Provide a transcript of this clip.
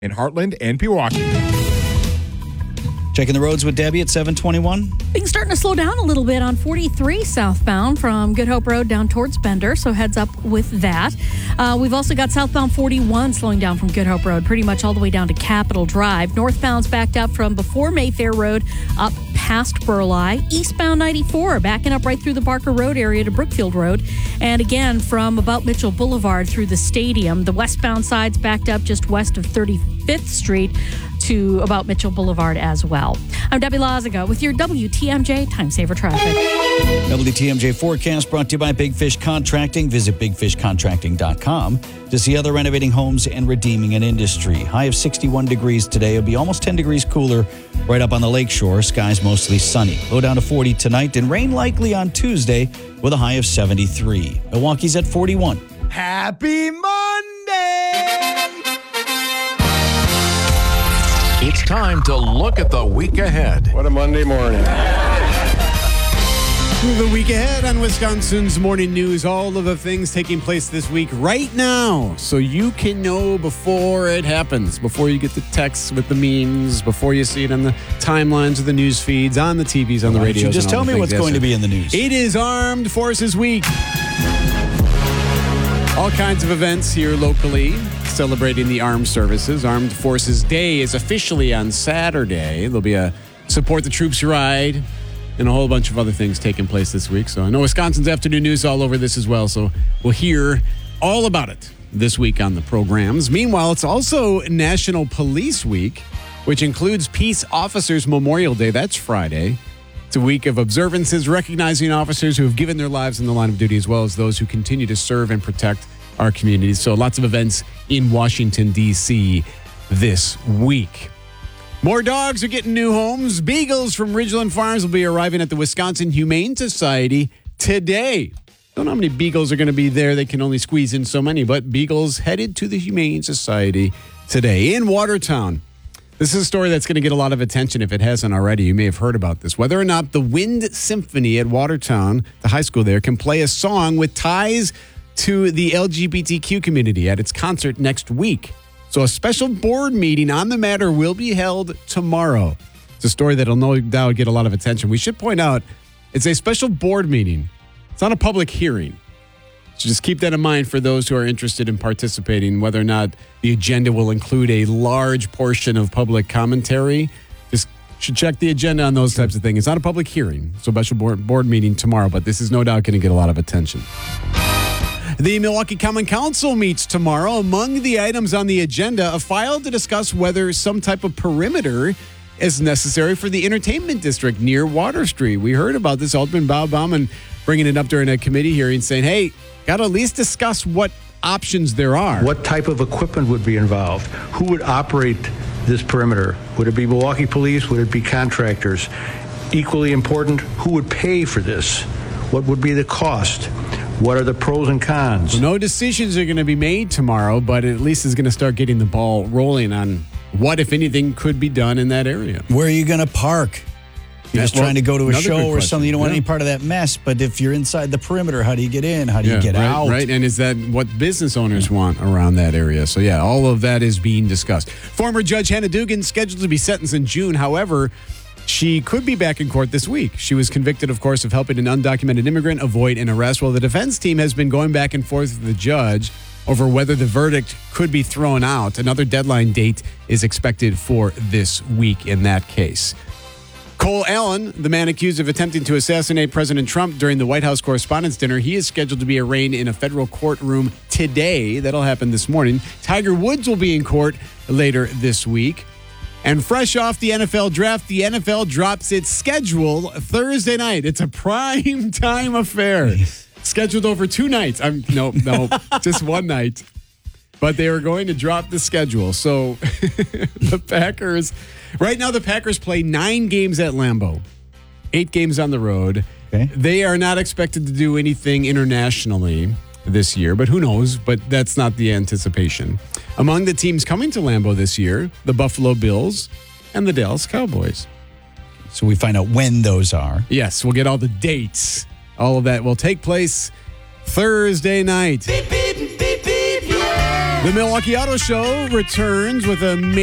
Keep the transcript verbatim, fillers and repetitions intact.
in Heartland and Pewaukee. Checking the roads with Debbie at seven twenty-one. Things starting to slow down a little bit on forty-three southbound from Good Hope Road down towards Bender, so heads up with that. Uh, we've also got southbound forty-one slowing down from Good Hope Road pretty much all the way down to Capitol Drive. Northbound's backed up from before Mayfair Road up past Burleigh. Eastbound ninety-four backing up right through the Barker Road area to Brookfield Road. And again, from about Mitchell Boulevard through the stadium. The westbound side's backed up just west of thirty-fifth Street to about Mitchell Boulevard as well. I'm Debbie Lazaga with your W T M J Time Saver Traffic. W T M J forecast brought to you by Big Fish Contracting. Visit big fish contracting dot com to see other renovating homes and redeeming an industry. High of sixty-one degrees today. It'll be almost ten degrees cooler right up on the lakeshore. Skies mostly sunny. Low down to forty tonight and rain likely on Tuesday with a high of seventy-three. Milwaukee's at forty-one. Happy Monday! It's time to look at the week ahead. What a Monday morning. The week ahead on Wisconsin's Morning News, all of the things taking place this week right now, so you can know before it happens, before you get the texts with the memes, before you see it on the timelines of the news feeds, on the T Vs, on the Why don't you radios. just tell me what's going to be in the news. It is Armed Forces Week. All kinds of events here locally celebrating the armed services. Armed Forces Day is officially on Saturday. There'll be a Support the Troops ride and a whole bunch of other things taking place this week. So I know Wisconsin's Afternoon News all over this as well. So we'll hear all about it this week on the programs. Meanwhile, it's also National Police Week, which includes Peace Officers Memorial Day. That's Friday. It's a week of observances recognizing officers who have given their lives in the line of duty, as well as those who continue to serve and protect our communities. So lots of events in Washington, D C this week. More dogs are getting new homes. Beagles from Ridgeland Farms will be arriving at the Wisconsin Humane Society today. Don't know how many beagles are going to be there. They can only squeeze in so many, but beagles headed to the Humane Society today. In Watertown, this is a story that's going to get a lot of attention if it hasn't already. You may have heard about this. Whether or not the Wind Symphony at Watertown, the high school there, can play a song with ties to the L G B T Q community at its concert next week. So a special board meeting on the matter will be held tomorrow. It's a story that'll no doubt get a lot of attention. We should point out it's a special board meeting. It's not a public hearing. So just keep that in mind for those who are interested in participating, whether or not the agenda will include a large portion of public commentary. Just should check the agenda on those types of things. It's not a public hearing. So special board, board meeting tomorrow, but this is no doubt going to get a lot of attention. The Milwaukee Common Council meets tomorrow. Among the items on the agenda, a file to discuss whether some type of perimeter is necessary for the entertainment district near Water Street. We heard about this. Alderman Bob Bauman bringing it up during a committee hearing, saying, hey, got to at least discuss what options there are. What type of equipment would be involved? Who would operate this perimeter? Would it be Milwaukee Police? Would it be contractors? Equally important, who would pay for this? What would be the cost? What are the pros and cons? No decisions are going to be made tomorrow, but at least is going to start getting the ball rolling on what, if anything, could be done in that area. Where are you going to park? You're just well, trying to go to a another show good or question. something. You don't want Yeah. any part of that mess. But if you're inside the perimeter, how do you get in? How do you get right, out? Right, and is that what business owners want around that area? So, yeah, all of that is being discussed. Former Judge Hannah Dugan scheduled to be sentenced in June. However, she could be back in court this week. She was convicted, of course, of helping an undocumented immigrant avoid an arrest. Well, the defense team has been going back and forth with the judge over whether the verdict could be thrown out. Another deadline date is expected for this week in that case. Cole Allen, the man accused of attempting to assassinate President Trump during the White House Correspondents' Dinner, he is scheduled to be arraigned in a federal courtroom today. That'll happen this morning. Tiger Woods will be in court later this week. And fresh off the N F L draft, the N F L drops its schedule Thursday night. It's a prime time affair. Scheduled over two nights. I'm no, no, just one night. But they are going to drop the schedule. So the Packers, right now the Packers play nine games at Lambeau, eight games on the road. Okay. They are not expected to do anything internationally this year, but who knows? But that's not the anticipation. Among the teams coming to Lambeau this year, the Buffalo Bills and the Dallas Cowboys. So we find out when those are. Yes, we'll get all the dates. All of that will take place Thursday night. Beep, beep, beep, beep, yeah. The Milwaukee Auto Show returns with a